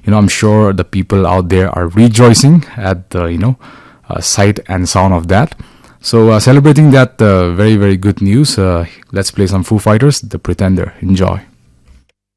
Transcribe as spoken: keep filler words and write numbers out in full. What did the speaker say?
you know, I'm sure the people out there are rejoicing at the, you know, uh, sight and sound of that. So uh, celebrating that uh, very, very good news, uh, let's play some Foo Fighters, The Pretender. Enjoy.